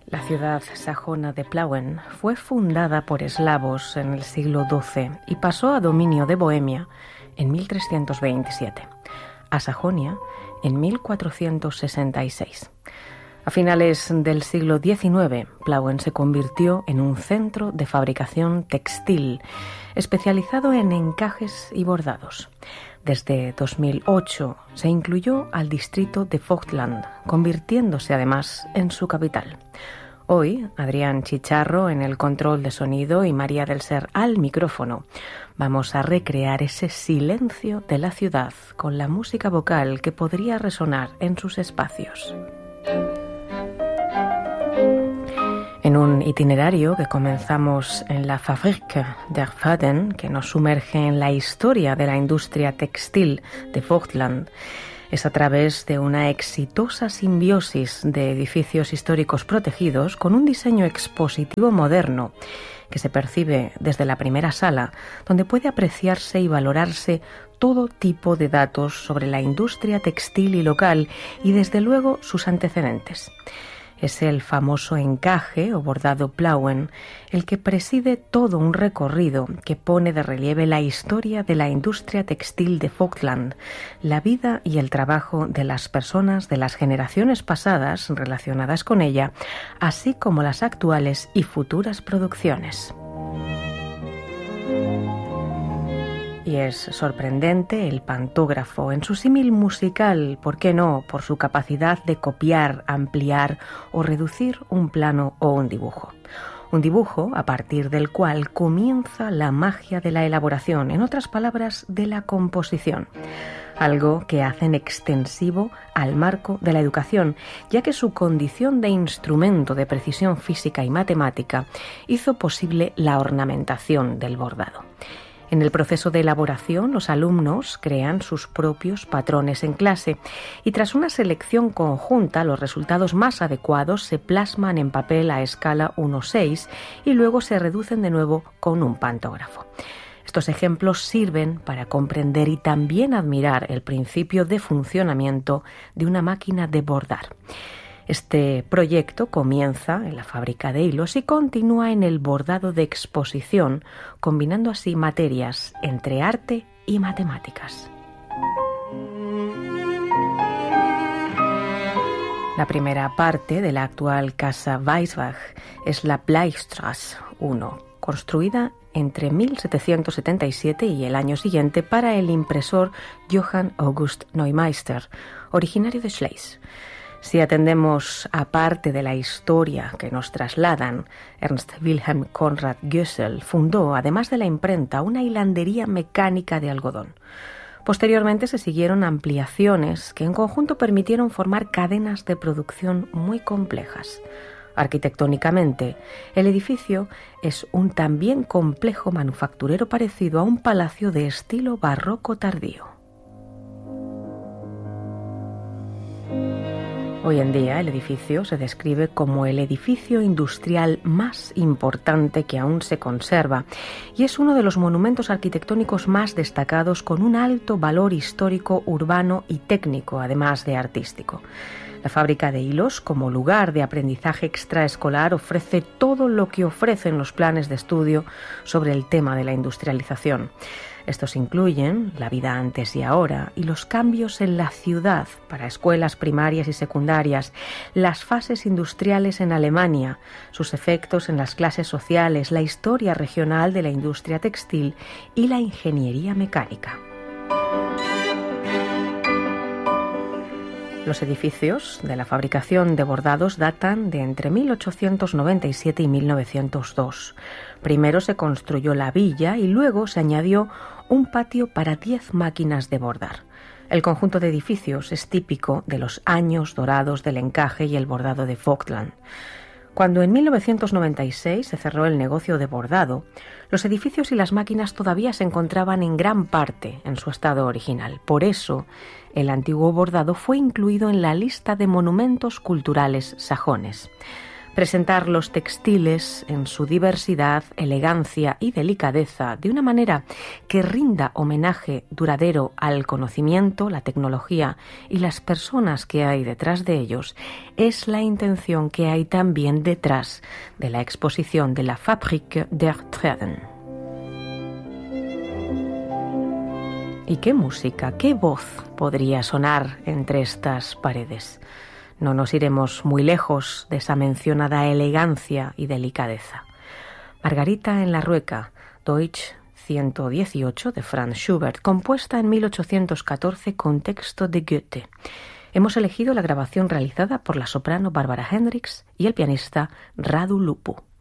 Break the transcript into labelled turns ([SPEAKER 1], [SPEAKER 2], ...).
[SPEAKER 1] La ciudad sajona de Plauen fue fundada por eslavos en el siglo XII y pasó a dominio de Bohemia en 1327, a Sajonia en 1466. A finales del siglo XIX, Plauen se convirtió en un centro de fabricación textil especializado en encajes y bordados. Desde 2008 se incluyó al distrito de Vogtland, convirtiéndose además en su capital. Hoy, Adrián Chicharro en el control de sonido y María del Ser al micrófono. Vamos a recrear ese silencio de la ciudad con la música vocal que podría resonar en sus espacios. En un itinerario que comenzamos en la Fabrik der Faden, que nos sumerge en la historia de la industria textil de Vogtland, es a través de una exitosa simbiosis de edificios históricos protegidos con un diseño expositivo moderno que se percibe desde la primera sala, donde puede apreciarse y valorarse todo tipo de datos sobre la industria textil y local y desde luego sus antecedentes. Es el famoso encaje o bordado Plauen el que preside todo un recorrido que pone de relieve la historia de la industria textil de Vogtland, la vida y el trabajo de las personas de las generaciones pasadas relacionadas con ella, así como las actuales y futuras producciones. Y es sorprendente el pantógrafo en su símil musical, ¿por qué no?, por su capacidad de copiar, ampliar o reducir un plano o un dibujo. Un dibujo a partir del cual comienza la magia de la elaboración, en otras palabras, de la composición. Algo que hacen extensivo al marco de la educación, ya que su condición de instrumento de precisión física y matemática hizo posible la ornamentación del bordado. En el proceso de elaboración, los alumnos crean sus propios patrones en clase y tras una selección conjunta, los resultados más adecuados se plasman en papel a escala 1:6 y luego se reducen de nuevo con un pantógrafo. Estos ejemplos sirven para comprender y también admirar el principio de funcionamiento de una máquina de bordar. Este proyecto comienza en la fábrica de hilos y continúa en el bordado de exposición, combinando así materias entre arte y matemáticas. La primera parte de la actual Casa Weissbach es la Bleistraße 1, construida entre 1777 y el año siguiente para el impresor Johann August Neumeister, originario de Schleiz. Si atendemos a parte de la historia que nos trasladan, Ernst Wilhelm Conrad Gössel fundó, además de la imprenta, una hilandería mecánica de algodón. Posteriormente se siguieron ampliaciones que en conjunto permitieron formar cadenas de producción muy complejas. Arquitectónicamente, el edificio es un también complejo manufacturero parecido a un palacio de estilo barroco tardío. Hoy en día el edificio se describe como el edificio industrial más importante que aún se conserva y es uno de los monumentos arquitectónicos más destacados con un alto valor histórico, urbano y técnico, además de artístico. La fábrica de hilos, como lugar de aprendizaje extraescolar, ofrece todo lo que ofrecen los planes de estudio sobre el tema de la industrialización. Estos incluyen la vida antes y ahora y los cambios en la ciudad para escuelas primarias y secundarias, las fases industriales en Alemania, sus efectos en las clases sociales, la historia regional de la industria textil y la ingeniería mecánica. Los edificios de la fabricación de bordados datan de entre 1897 y 1902. Primero se construyó la villa y luego se añadió un patio para 10 máquinas de bordar. El conjunto de edificios es típico de los años dorados del encaje y el bordado de Vogtland. Cuando en 1996 se cerró el negocio de bordado, los edificios y las máquinas todavía se encontraban en gran parte en su estado original. Por eso, el antiguo bordado fue incluido en la lista de monumentos culturales sajones. presentar los textiles en su diversidad, elegancia y delicadeza de una manera que rinda homenaje duradero al conocimiento, la tecnología y las personas que hay detrás de ellos, es la intención que hay también detrás de la exposición de la Fabrique der Treden. ¿Y qué música, qué voz podría sonar entre estas paredes? No nos iremos muy lejos de esa mencionada elegancia y delicadeza. Margarita en la Rueca, Deutsch 118 de Franz Schubert, compuesta en 1814 con texto de Goethe. Hemos elegido la grabación realizada por la soprano Barbara Hendricks y el pianista Radu Lupu.